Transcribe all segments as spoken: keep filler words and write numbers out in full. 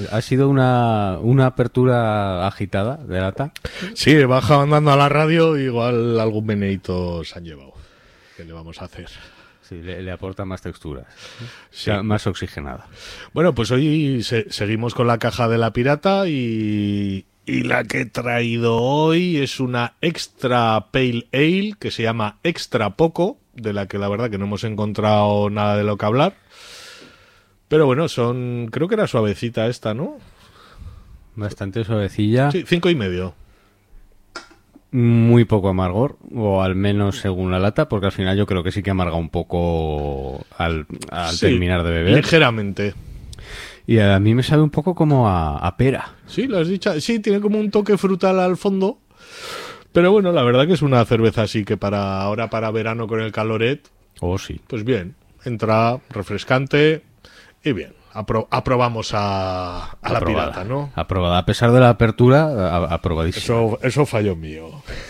ha sido una, una apertura agitada de lata. Sí, he bajado andando a la radio, igual algún meneíto se han llevado. ¿Qué le vamos a hacer? Sí, le, le aporta más texturas, Sí. o sea, más oxigenada. Bueno, pues hoy se, seguimos con la caja de la pirata y, y la que he traído hoy es una Extra Pale Ale que se llama Extra Poco, de la que la verdad que no hemos encontrado nada de lo que hablar. Pero bueno, son, creo que era suavecita esta, ¿no? Bastante suavecilla, Sí, cinco y medio. muy poco amargor, o al menos según la lata, porque al final yo creo que sí que amarga un poco al, al Sí, terminar de beber. ligeramente. Y a mí me sabe un poco como a, a pera. Sí, lo has dicho. Sí, tiene como un toque frutal al fondo. Pero bueno, la verdad que es una cerveza así que para ahora, para verano con el caloret, Oh, sí. pues bien, entra refrescante y bien. Apro- aprobamos a, a la Aprobada. pirata, ¿no? Aprobada. A pesar de la apertura, a- aprobadísima. Eso, eso fallo mío.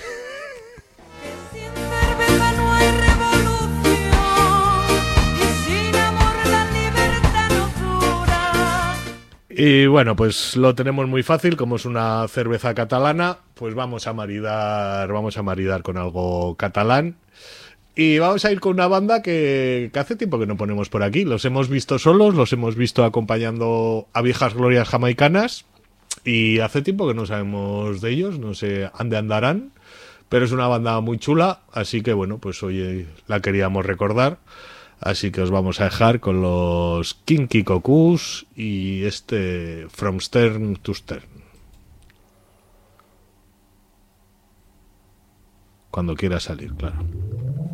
Sin cerveza no hay revolución y sin amor la libertad no dura. Y bueno, pues lo tenemos muy fácil, como es una cerveza catalana, pues vamos a maridar, vamos a maridar con algo catalán. Y vamos a ir con una banda que, que hace tiempo que no ponemos por aquí. Los hemos visto solos, los hemos visto acompañando a viejas glorias jamaicanas. Y hace tiempo que no sabemos de ellos, no sé dónde andarán. Pero es una banda muy chula, así que bueno, pues hoy la queríamos recordar. Así que os vamos a dejar con los Kinky Cocos y este From Stern to Stern. Cuando quiera salir, claro.